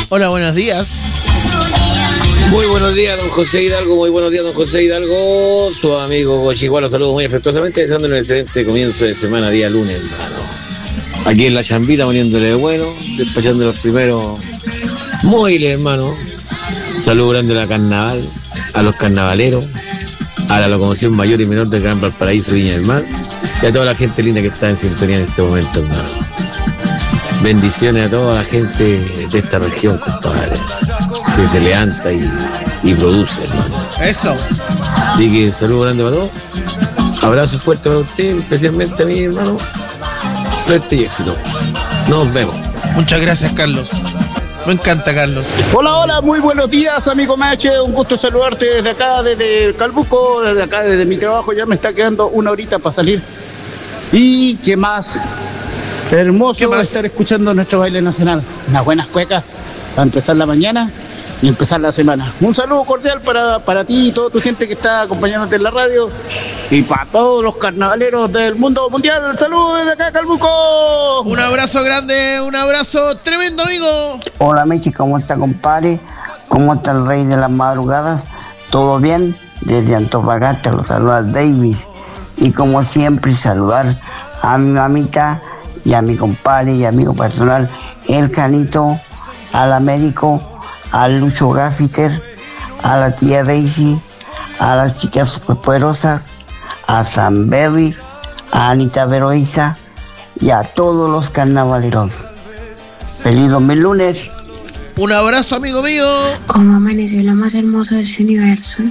Hola, buenos días. Muy buenos días, don José Hidalgo. Muy buenos días, don José Hidalgo. Su amigo Gochiguá, los saludos muy afectuosamente, deseándole un excelente comienzo de semana, día lunes, hermano. Aquí en la chambita, poniéndole de bueno, despachando los primeros móviles, hermano. Saludos grande a la carnaval, a los carnavaleros, a la locomoción mayor y menor del Gran Valparaíso, Viña del Mar, y a toda la gente linda que está en sintonía en este momento, hermano. Bendiciones a toda la gente de esta región, compadre, que se levanta y produce, hermano. Eso. Así que saludo grande para todos. Abrazo fuerte para usted, especialmente a mí, hermano. Suerte y éxito. Nos vemos. Muchas gracias, Carlos. Me encanta, Carlos. Hola, muy buenos días, amigo Meche. Un gusto saludarte desde acá, desde Calbuco, desde acá, desde mi trabajo. Ya me está quedando una horita para salir. Y qué más. Hermoso estar escuchando nuestro baile nacional. Unas buenas cuecas para empezar la mañana y empezar la semana. Un saludo cordial para ti y toda tu gente que está acompañándote en la radio. Y para todos los carnavaleros del mundo mundial. Saludos desde acá, Calbuco. Un abrazo grande, un abrazo tremendo, amigo. Hola, Mechi, ¿cómo está, compadre? ¿Cómo está el rey de las madrugadas? ¿Todo bien? Desde Antofagasta los saluda Davis. Y como siempre, saludar a mi mamita y a mi compadre y amigo personal, el Canito, al Américo, al Lucho Gaffiter, a la tía Daisy, a las chicas superpoderosas, a Sam Berry, a Anita Veroiza y a todos los carnavaleros. ¡Feliz 2000 lunes! Un abrazo, amigo mío. Como amaneció lo más hermoso de ese universo.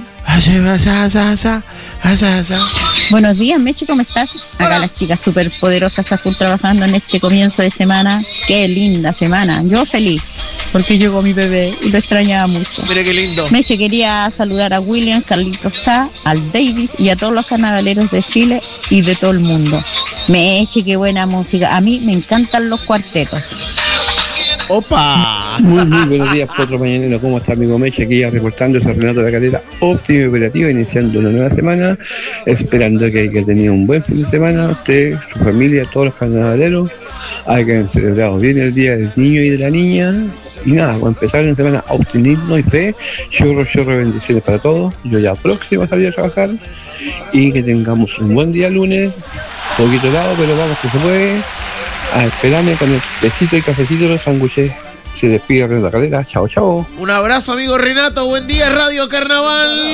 Buenos días, Meche, ¿cómo estás? Acá las chicas superpoderosas a full trabajando en este comienzo de semana. Qué linda semana. Yo feliz, porque llegó mi bebé y lo extrañaba mucho. Mira qué lindo. Meche, quería saludar a William, Carlitos K, al David y a todos los carnavaleros de Chile y de todo el mundo. Meche, qué buena música. A mí me encantan los cuartetos. ¡Opa! Muy buenos días, Potro Mañanero. ¿Cómo está, amigo Meche? Aquí ya reportando ese Renato de la Calera, óptimo y operativo, iniciando una nueva semana, esperando que haya tenido un buen fin de semana, usted, su familia, todos los carnavaleros, hayan celebrado bien el Día del Niño y de la Niña, y nada, voy a empezar una semana optimismo y fe, chorro, bendiciones para todos, yo ya próximo a salir a trabajar, y que tengamos un buen día lunes, poquito helado, pero vamos que se puede. A esperarme con el besito y cafecito de los sándwiches. Se despide Renato Calera. Chao. Un abrazo, amigo Renato. Buen día, Radio Carnaval.